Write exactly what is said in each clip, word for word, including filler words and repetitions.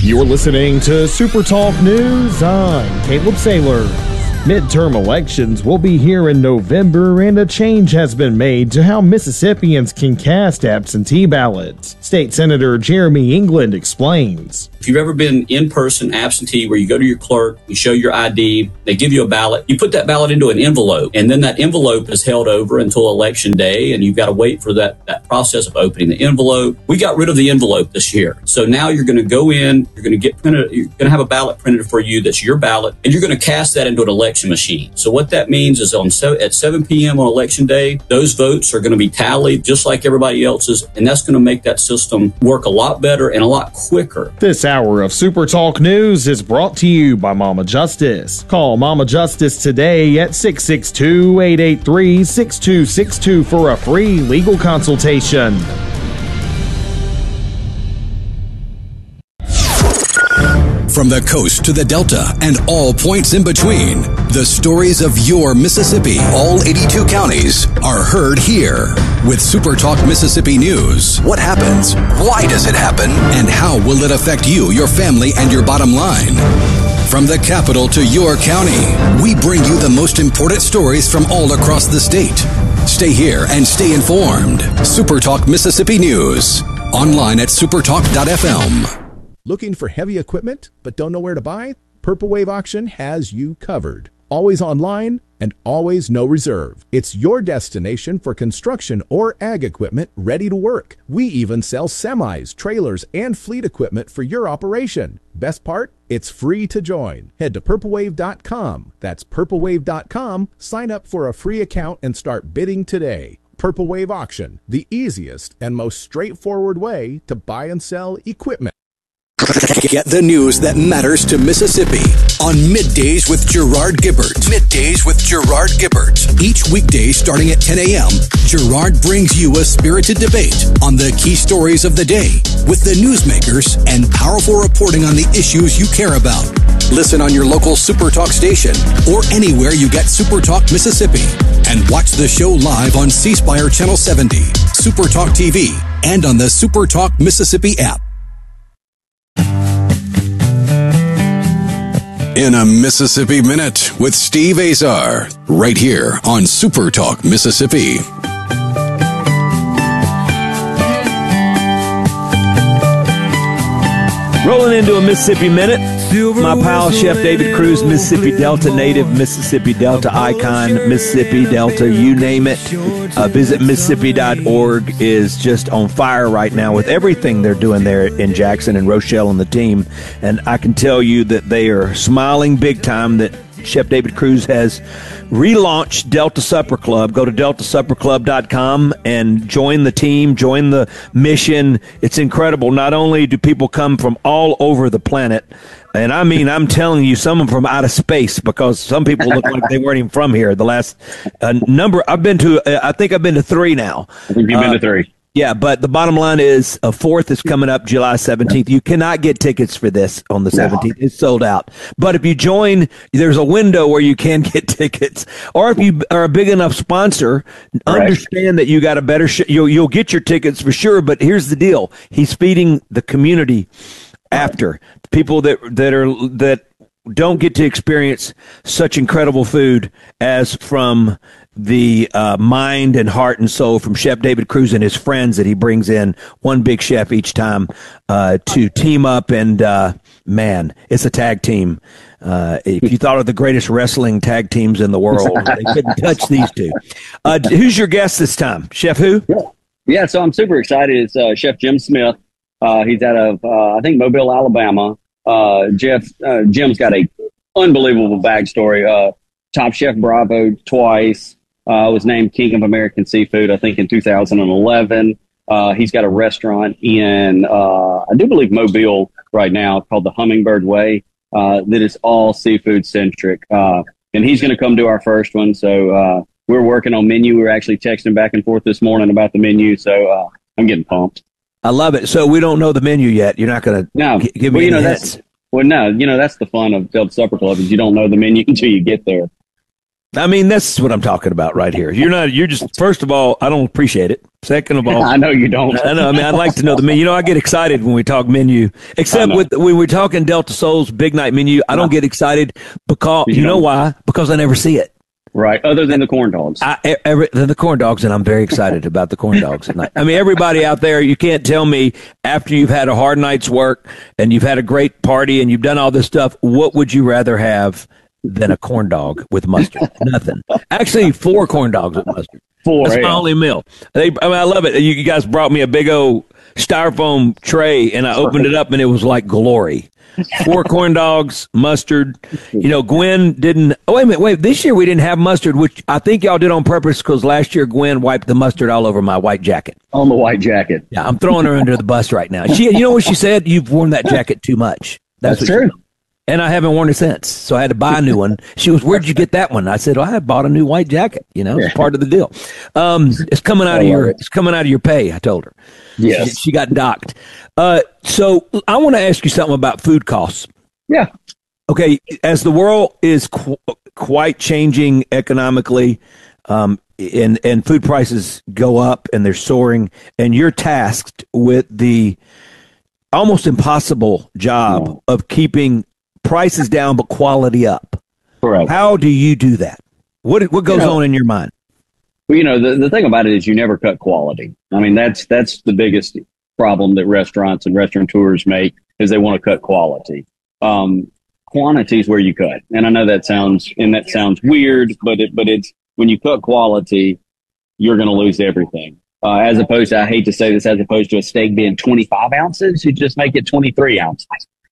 You're listening to Super Talk News. I'm Caleb Saylor. Midterm elections will be here in November, and a change has been made to how Mississippians can cast absentee ballots. State Senator Jeremy England explains. If you've ever been in-person absentee where you go to your clerk, you show your I D, they give you a ballot, you put that ballot into an envelope, and then that envelope is held over until election day, and you've got to wait for that, that process of opening the envelope. We got rid of the envelope this year. So now you're going to go in, you're going to get printed, you're going to have a ballot printed for you that's your ballot, and you're going to cast that into an election machine. So what that means is on so, at seven p.m. on election day, those votes are going to be tallied just like everybody else's, and that's going to make that system work a lot better and a lot quicker. This hour of Super Talk News is brought to you by Mama Justice. Call Mama Justice today at six six two, eight eight three, six two six two for a free legal consultation. From the coast to the Delta and all points in between, the stories of your Mississippi, all eighty-two counties, are heard here. With Super Talk Mississippi News, what happens, why does it happen, and how will it affect you, your family, and your bottom line? From the capital to your county, we bring you the most important stories from all across the state. Stay here and stay informed. Super Talk Mississippi News, online at supertalk dot f m. Looking for heavy equipment but don't know where to buy? Purple Wave Auction has you covered. Always online and always no reserve. It's your destination for construction or ag equipment ready to work. We even sell semis, trailers, and fleet equipment for your operation. Best part? It's free to join. Head to purple wave dot com. That's purple wave dot com. Sign up for a free account and start bidding today. Purple Wave Auction, the easiest and most straightforward way to buy and sell equipment. Get the news that matters to Mississippi on Middays with Gerard Gibbert. Middays with Gerard Gibbert. Each weekday starting at ten a.m., Gerard brings you a spirited debate on the key stories of the day with the newsmakers and powerful reporting on the issues you care about. Listen on your local Super Talk station or anywhere you get Super Talk Mississippi. And watch the show live on C Spire Channel seventy, Super Talk T V, and on the Super Talk Mississippi app. In a Mississippi Minute with Steve Azar, right here on Super Talk Mississippi. Rolling into a Mississippi Minute. My pal, Chef David Cruz, Mississippi Delta native, Mississippi Delta icon, Mississippi Delta, you name it. Uh, visit Mississippi dot org is just on fire right now with everything they're doing there in Jackson and Rochelle and the team. And I can tell you that they are smiling big time that Chef David Cruz has relaunched Delta Supper Club. Go to delta supper club dot com and join the team, join the mission. It's incredible. Not only do people come from all over the planet, and I mean, I'm telling you, some of them from out of space, because some people look like they weren't even from here. The last uh, number, I've been to, uh, I think I've been to three now. I think you've been uh, to three. Yeah, but the bottom line is a fourth is coming up July seventeenth. You cannot get tickets for this on the seventeenth. It's sold out. But if you join, there's a window where you can get tickets. Or if you are a big enough sponsor, Right. understand that you got a better sh- you'll you'll get your tickets for sure, but here's the deal. He's feeding the community after. People that that are that don't get to experience such incredible food as from the uh, mind and heart and soul from Chef David Cruz and his friends that he brings in, one big chef each time uh, to team up. And, uh, man, it's a tag team. Uh, if you thought of the greatest wrestling tag teams in the world, they couldn't touch these two. Uh, who's your guest this time? Chef who? Yeah, yeah so I'm super excited. It's uh, Chef Jim Smith. Uh, he's out of, uh, I think, Mobile, Alabama. Uh, Jeff, uh, Jim's got a unbelievable backstory. Uh, Top Chef Bravo twice. Uh, was named King of American Seafood, I think, in two thousand eleven. Uh, he's got a restaurant in, uh, I do believe, Mobile right now called the Hummingbird Way uh, that is all seafood centric. Uh, and he's going to come to our first one. So uh, we're working on menu. We were actually texting back and forth this morning about the menu. So uh, I'm getting pumped. I love it. So we don't know the menu yet. You're not going to no. g- give well, me you know, any that's, hints. Well, no, you know, that's the fun of Delta Supper Club is you don't know the menu until you get there. I mean, that's what I'm talking about right here. You're not, you're just, first of all, I don't appreciate it. Second of all, I know you don't. I know. I mean, I'd like to know the menu. You know, I get excited when we talk menu, except with when we're talking Delta Soul's big night menu. I don't get excited because, you, you know why? Because I never see it. Right. Other than the corn dogs. I, every, the corn dogs, and I'm very excited about the corn dogs at night. I mean, everybody out there, you can't tell me after you've had a hard night's work and you've had a great party and you've done all this stuff, what would you rather have than a corn dog with mustard? Nothing. Actually, four corn dogs with mustard. Four. That's yeah. my only meal. They, I mean, I love it. You guys brought me a big old styrofoam tray, and I opened it up, and it was like glory. Four corn dogs, mustard. You know, Gwen didn't. Oh, wait a minute. Wait. This year we didn't have mustard, which I think y'all did on purpose because last year Gwen wiped the mustard all over my white jacket. On the white jacket. Yeah, I'm throwing her under the bus right now. She, you know what she said? You've worn that jacket too much. That's, That's what true. She, and I haven't worn it since, so I had to buy a new one. She was, "Where'd you get that one?" I said, "Well, I bought a new white jacket. You know, it's part of the deal. Um, it's coming out of your, it's coming out of your pay." I told her. Yes. She, she got docked. Uh, so I want to ask you something about food costs. Yeah. Okay. As the world is qu- quite changing economically, um, and and food prices go up and they're soaring, and you're tasked with the almost impossible job no. of keeping prices down but quality up. Correct. How do you do that? What what goes you know, on in your mind? Well, you know, the, the thing about it is you never cut quality. I mean, that's that's the biggest problem that restaurants and restaurateurs make is they want to cut quality. Um, quantity is where you cut. And I know that sounds and that sounds weird, but it but it's when you cut quality, you're going to lose everything. Uh, as opposed to, I hate to say this, as opposed to a steak being twenty-five ounces, you just make it twenty-three ounces.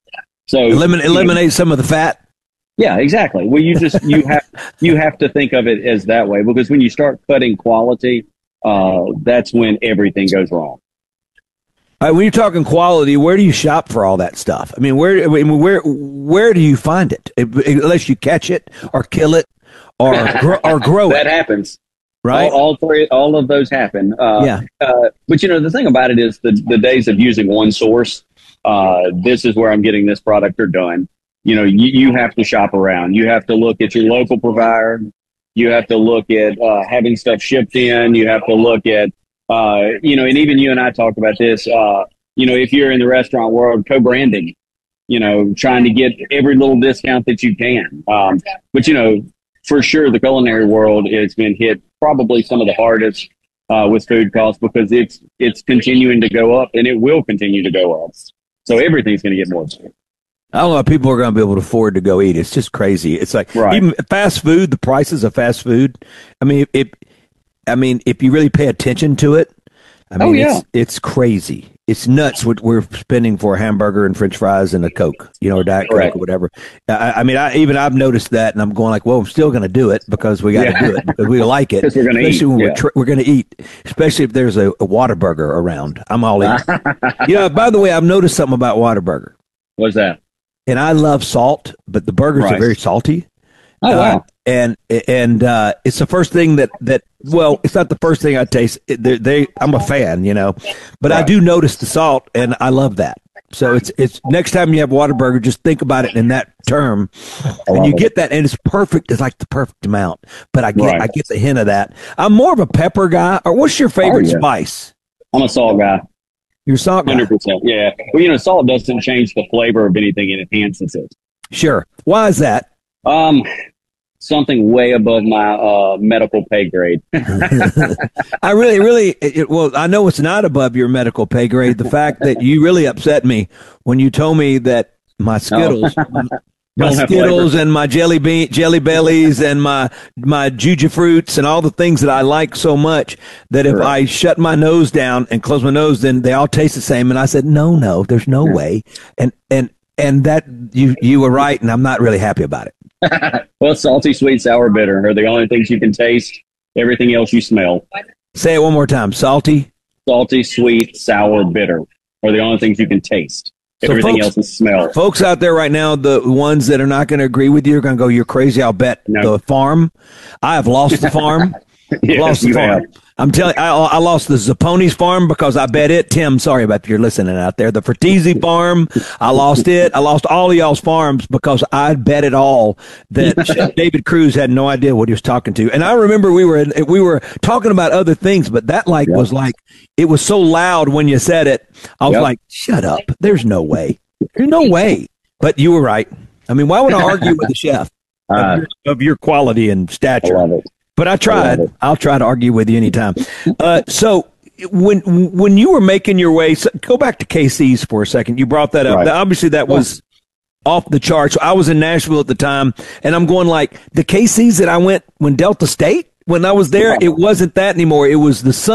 So Elimin- eliminate you know, some of the fat. Yeah, exactly. Well, you just you have you have to think of it as that way because when you start cutting quality, uh, that's when everything goes wrong. All right, when you're talking quality, where do you shop for all that stuff? I mean, where I mean, where where do you find it? it unless you catch it or kill it or gro- or grow that it. That happens. Right. All, all three, all of those happen. Uh, yeah. Uh, but you know, the thing about it is the, the days of using one source, uh, this is where I'm getting this product are done. You know, you, you have to shop around. You have to look at your local provider. You have to look at uh, having stuff shipped in. You have to look at, uh, you know, and even you and I talked about this, uh, you know, if you're in the restaurant world, co-branding, you know, trying to get every little discount that you can. Um, but, you know, for sure, the culinary world has been hit probably some of the hardest uh, with food costs because it's it's continuing to go up and it will continue to go up. So everything's going to get more expensive. I don't know if people are going to be able to afford to go eat. It's just crazy. It's like right. even fast food, the prices of fast food. I mean, if I mean, if you really pay attention to it, I mean, oh, yeah. it's, it's crazy. It's nuts what we're spending for a hamburger and French fries and a Coke, you know, or Diet Coke or whatever. I, I mean, I even I've noticed that, and I'm going like, well, I'm still going to do it because we got to yeah. do it because we like it. Because we're going to eat. Especially when yeah. we're tr- we're going to eat, especially if there's a, a Whataburger around. I'm all in. You know, by the way, I've noticed something about Whataburger. What's that? And I love salt, but the burgers right. are very salty. Oh, wow. Uh, and and uh, it's the first thing that, that, well, it's not the first thing I taste. They, they I'm a fan, you know, but right. I do notice the salt, and I love that. So it's it's next time you have Whataburger, just think about it in that term, and you get that, and it's perfect. It's like the perfect amount. But I get right. I get the hint of that. I'm more of a pepper guy. Or what's your favorite oh, yeah. spice? I'm a salt guy. You're a salt guy. one hundred percent. Yeah. Well, you know, salt doesn't change the flavor of anything; it enhances it. Sure. Why is that? Um. Something way above my uh, medical pay grade. I really, really, it, well, I know it's not above your medical pay grade. The fact that you really upset me when you told me that my Skittles, no. my Skittles and my jelly bean, jelly bellies and my my Juju fruits and all the things that I like so much that if right. I shut my nose down and close my nose, then they all taste the same. And I said, no, no, there's no way. And and and that you you were right, and I'm not really happy about it. Well, salty, sweet, sour, bitter are the only things you can taste. Everything else you smell. Say it one more time. Salty, salty, sweet, sour, bitter are the only things you can taste. So everything folks, else is smell. Folks out there right now, the ones that are not going to agree with you are going to go, "You're crazy." I'll bet no. The farm. I have lost the farm. Yes, lost the farm. Have. I'm telling you, I, I lost the Zappone's farm because I bet it. Tim, sorry about if you're listening out there. The Fertizzi farm, I lost it. I lost all of y'all's farms because I bet it all that Chef David Cruz had no idea what he was talking to. And I remember we were we were talking about other things, but that like yep. was like it was so loud when you said it. I was yep. like, "Shut up! There's no way. There's no way." But you were right. I mean, why would I argue with the chef uh, of, your, of your quality and stature? I love it. But I tried. I I'll try to argue with you anytime. Uh, so when when you were making your way, so go back to K C's for a second. You brought that up. Right. Obviously, that was off the charts. I was in Nashville at the time, and I'm going like, the K C's that I went when Delta State, when I was there, it wasn't that anymore. It was the Sun.